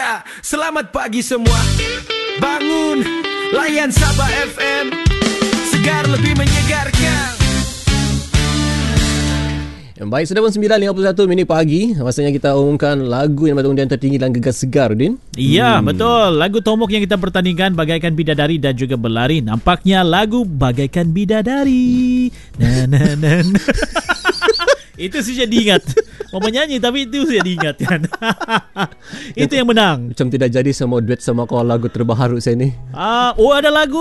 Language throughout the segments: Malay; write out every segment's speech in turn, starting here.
Ya, selamat pagi semua. Bangun, layan Sabah FM. Segar lebih menyegarkan. Baik, sudah pun 9.51 minit pagi. Masanya kita umumkan lagu yang mendapat undian tertinggi dan gegar segar, Din. Iya, betul. Lagu Tomok yang kita pertandingkan bagaikan bidadari dan juga berlari. Nampaknya lagu bagaikan bidadari. Na. Itu sih jadi ingat. Mau menyanyi tapi itu saya diingat kan. Itu yang menang. Macam tidak jadi semua duet sama kau lagu terbaru saya ni. Oh ada lagu.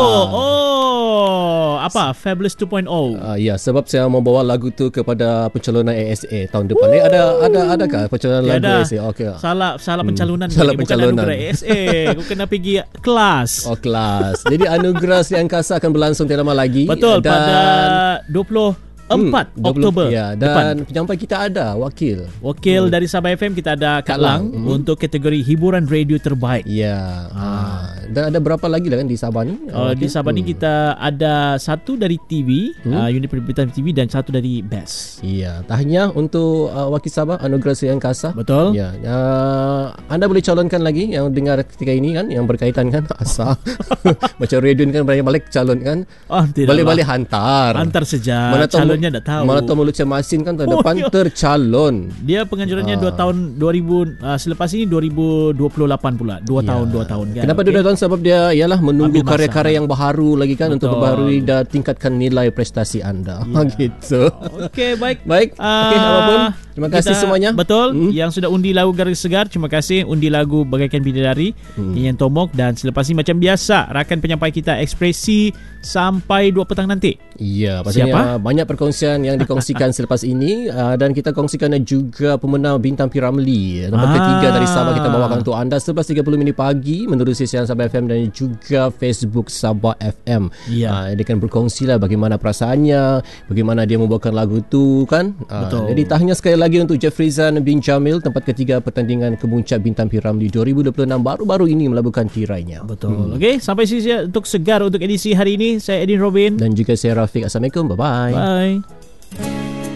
Apa? Fabulous 2.0. Ya, sebab saya membawa lagu tu kepada pencalonan ASA tahun depan. Adakah pencalonan lagu ASA? Okey. Salah pencalonan. Salah pencalonan. Bukan anugerah ASA. Kau kena pergi kelas. Oh, kelas. Jadi anugerah Sri Angkasa akan berlangsung tidak lama lagi. Betul, pada 24 Oktober ya, depan. Dan penyampai kita ada wakil dari Sabah FM. Kita ada Kak Lang untuk kategori hiburan radio terbaik. Ya. Dan ada berapa lagi lah kan di Sabah ni? Di Sabah ni kita ada satu dari TV, unit penerbitan TV, dan satu dari BES. Ya, tahniah untuk wakil Sabah anugerah Sri Angkasa. Betul. Ya. Anda boleh calonkan lagi yang dengar ketika ini kan, yang berkaitan kan asal macam radio ni kan balik calon kan. Balik-balik hantar saja. Calonnya tak tahu. Mana tahu mulut Masin kan tahun depan tercalon. Dia penganjurannya 2 tahun 2000 selepas ini 2028 pula. 2 tahun kan. Kenapa 2 tahun? Sebab dia ialah menunggu karya-karya yang baru lagi kan. Betul. Untuk memperbaharui dan tingkatkan nilai prestasi anda. Gitu. Okey, baik. Okey, apapun. Terima kasih semuanya. Betul. Yang sudah undi lagu garis segar, terima kasih. Undi lagu bagaikan bidadari, Nyanyian Tomok. Dan selepas ini macam biasa, rakan penyampai kita ekspresi sampai 2 petang nanti. Ya, pastinya banyak perkongsian yang dikongsikan selepas ini, dan kita kongsikan juga pemenang Bintang Piramli nombor ketiga dari Sabah. Kita bawakan untuk anda 11.30 minit pagi menerusi siaran Sabah FM dan juga Facebook Sabah FM. Dia akan berkongsi lah bagaimana perasaannya, bagaimana dia membawakan lagu tu kan. Jadi tahniah sekali lagi untuk Jeffrizan bin Jamil, tempat ketiga pertandingan kemuncak Bintang Piramli 2026 baru-baru ini melabuhkan tirainya. Betul. Okey, sampai sini untuk segar untuk edisi hari ini. Saya Edin Robin dan juga saya Rafiq. Assalamualaikum. Bye-bye. Bye.